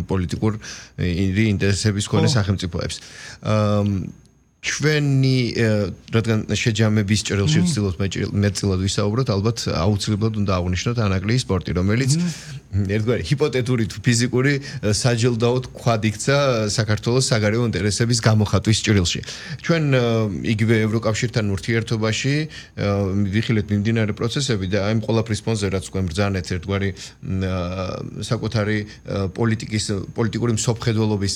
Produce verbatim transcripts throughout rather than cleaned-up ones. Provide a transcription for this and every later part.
პოლიტიკურ ინტერესების მქონე სახელმწიფოებს. ჩვენი რადგან შეჯამების ჭრილში ვცდილობთ მეტწილად ვისაუბროთ, ალბათ აუცილებლად უნდა აღვნიშნოთ ანაკლიის სპორტი, რომელიც ერთგვარი ჰიპოთეტური თუ ფიზიკური საჯილდოოდ ქვად იქცა საქართველოს საგარეო ინტერესების გამოხატვის ჭრილში. ჩვენ იგივე ევროკავშირთან ურთიერთობაში ვიხილეთ მიმდინარე პროცესები და აი ყველაფრის ფონზე რაც თქვენ ბრძანეთ ერთგვარი საკუთარი პოლიტიკის პოლიტიკური მსოფლმხედველობის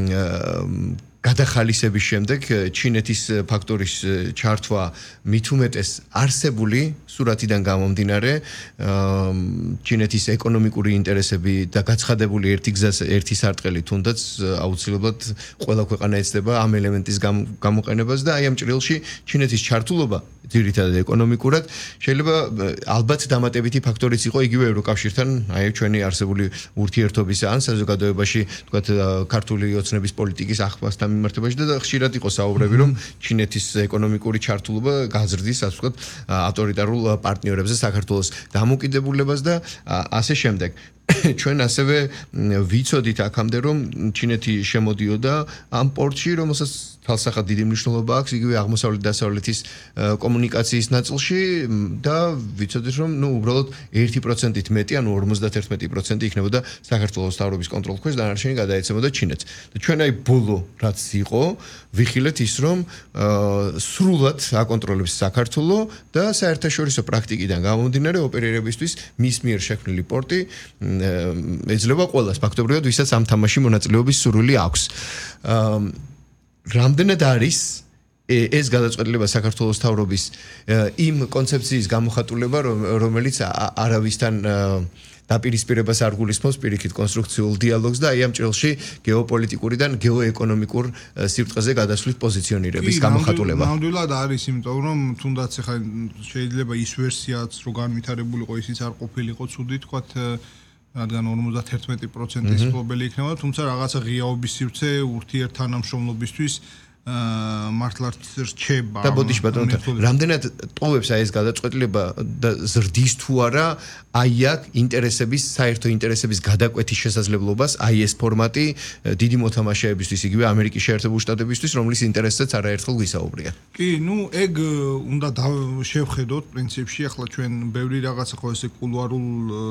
გადახალისების შემდეგ ჩინეთის ფაქტორის ჩართვა მით უმეტეს არსებული სურათიდან გამომდინარე ჩინეთის ეკონომიკური ინტერესები და გაცხადებული ერთი გზას ერთი სარტყელი თუნდაც აუცილებლად ყველა ქვეყანა ეცდება ამ ელემენტის გამოყენებას და აი ამ ჭრილში ჩინეთის ჩართულობა ძირითადად ეკონომიკურად შეიძლება ალბათ დამატებითი ფაქტორიც იყო იგივე ევროკავშირთან აი ჩვენი არსებული ურთიერთობის ან საზოგადოებაში თქვათ ქართული ოცნების პოლიტიკის ახმასთან მიმართებაში და ხშირად იყო საუბრები რომ ჩინეთის ეკონომიკური ჩართულობა გაზრდის ასე ვთქვათ ავტორიტარულ პარტნიორებზე საქართველოს დამოკიდებულებას და ასე შემდეგ ჩვენ ასევე ვიცოდით აქამდე რომ ჩინეთი შემოდიოდა ამ პორტში რომელსაც თალსახად დიდი მნიშვნელობა აქვს იგივე აღმოსავლეთ დასავლეთის კომუნიკაციის ნაწილში და ვიცოდით რომ ნუ უბრალოდ ერთი პროცენტით მეტი ანუ ორმოცდაერთი პროცენტი იქნებოდა საქართველოს თავრობის კონტროლის ქვეშ დანარჩენი გადაეცემოდა ჩინეთს და ჩვენ აი ბოლო რაც იყო ვიხილეთ ის რომ სრულად აკონტროლებს საქართველოს და საერთაშორისო პრაქტიკიდან გამომდინარე ოპერირებისთვის მის მიერ შექმნილი პორტი ეძლევა ყველას ფაქტობრივად ვისაც ამ თამაში მონაწილეობის სურვილი აქვს რამდენად არის ეს გადაწყვეტილება საქართველოს თავრობის იმ კონცეფციის გამოხატულება რომელიც არავისთან დაპირისპირებას არ გულისხმობს პირიქით კონსტრუქციულ დიალოგს და აი ამ ჭრილში გეოპოლიტიკურიდან გეოეკონომიკურ სიბრტყეზე გადასვლის პოზიციონირების გამოხატულება. ნამდვილად არის, იმიტომ რომ თუნდაც ახლა შეიძლება ის ვერსიაც რო განვითარებული იყო ისიც არ ყოფილიყო ცუდი თქვათ რადგან ორმოცდაერთი პროცენტის ფლობელი იქნება, თუმცა რაღაცა ღიაობის სივრცე ურთიერთთანამშრომლობისთვის მართლაც რჩება. და ბოდიში ბატონო, რამდენად ტოვებს აი ეს გადაწყვეტილება და ზრდის თუ არა აი აქ ინტერესების, საერთო ინტერესების გადაკვეთის შესაძლებლობას, აი ეს ფორმატი დიდი მოთამაშეებისთვის, იგივე ამერიკის შეერთებული შტატებისთვის, რომლის ინტერესებიც არაერთხელ ვისაუბრია. კი, ნუ ეგ უნდა შევხედოთ პრინციპში, ახლა ჩვენ ბევრი რაღაცა ხო ესე კულუარულ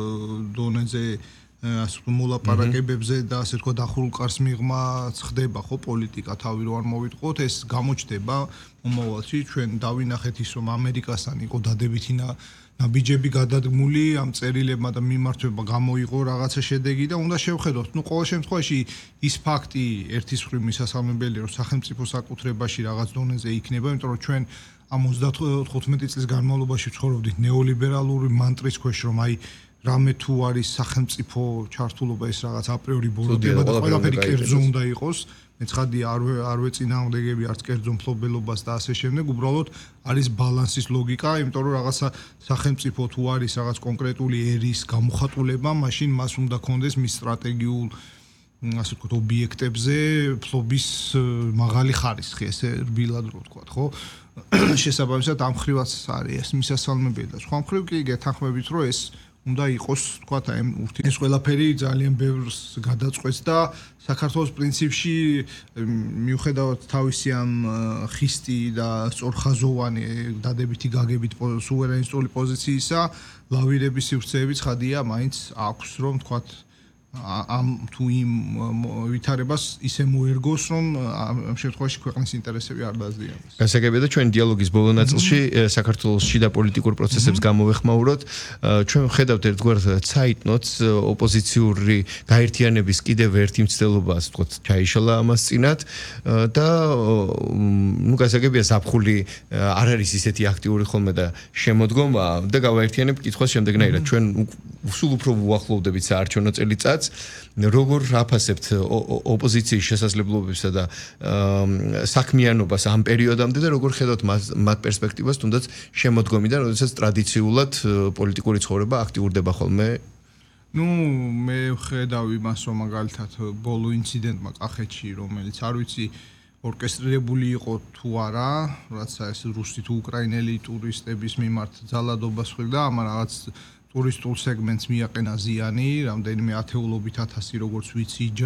დონეზე ასე რომ მოლაპარაკებებზე და ასე თქვა დახურულ კარს მიღმა ხდება ხო პოლიტიკა თავი რო არ მოვიტყოთ ეს გამოჩდება მომავალში ჩვენ დავინახეთ ის რომ ამერიკასთან იყო დადებითი ნაბიჯები გადადგმული ამ წერილებმა და მიმართვება გამოიღო რაღაცა შედეგი და უნდა შევხედოთ ნუ ყოველ შემთხვევაში ის ფაქტი ერთის მხრივ მისასალმებელია რომ სახელმწიფო საკუთრებაში რაღაც დონეზე იქნება იმიტომ რომ ჩვენ ამ ოცდათხუთმეტი წლის განმავლობაში ცხოვრობდით ნეოლიბერალური მანტრის ქვეშ რომ აი რამე თუ არის სახელმწიფო ჩართულობა ეს რაღაც აპრიორი ბოლოდება და ყველაფერი კერძო უნდა იყოს მეცხადია არ არ ვეწინააღმდეგები არც კერძო მფლობელობას და ასე შემდეგ უბრალოდ არის ბალანსის ლოგიკა იმიტომ რომ რაღაცა სახელმწიფო თუ არის რაღაც კონკრეტული ერის გამოხატულება მაშინ მას უნდა კონდეს მის სტრატეგიულ ასე ვთქვათ ობიექტებზე ფლობის მაღალი ხარისხი ესე რბილად რო ვთქვათ ხო შესაბამისად ამ ხრივაც არის ეს მისასალმებელი და სხვა მხრივ კი გეთანხმებით რომ ეს უნდა იყოს თქვა აი ეს ყველაფერი ძალიან ბევრს გადაწყვეტს და საქართველოს პრინციპში მიუხედავად თავისი ამ ხისტი და სწორხაზოვანი დადებითი გაგებით სუვერენისტული პოზიციისა ლავირების სივრცეები ცხადია მაინც აქვს რომ თქვა ამ თუ იმ ვითარებას ისე მოერგოს რომ ამ შემთხვევაში ქვეყნის ინტერესები არ დაზიანდეს. გასაგებია და ჩვენ დიალოგის ბოლო ნაწილში საქართველოს შიდა პოლიტიკურ პროცესებს გამოვეხმაუროთ. ჩვენ ვხედავთ ერთგვარ ცაიტნოტს ოპოზიციური გაერთიანების კიდევ ერთი მცდელობა, ასე ვთქვათ, ჩაიშალა ამას წინათ და ნუ გასაგებია ზაფხული არ არის ისეთი აქტიური ხოლმე და შემოდგომა და გავაერთიანებ კითხვას შემდეგნაირად. ჩვენ სულ უფრო უახლოვდებით საარჩევნო წელიწადს როგორ აფასებთ ოპოზიციის შესაძლებლობებსა და საქმიანობას ამ პერიოდამდე და როგორ ხედავთ მათ პერსპექტივას თუნდაც შემოდგომიდან, როდესაც ტრადიციულად პოლიტიკური ცხოვრება აქტიურდება ხოლმე? ნუ მე ვხედავ იმას, რომ მაგალითად ბოლო ინციდენტმა კახეთში, რომელიც არ ვიცი ორკესტრირებული იყო თუ არა, რაცა ეს რუსი თუ უკრაინელი ტურისტების მიმართ ძალადობას ხვდა, ამ რაღაც ტურისტულ სეგმენტს მიაყენა ზიანი, რამდენიმე ათეულობით ათასი როგორც ვიცი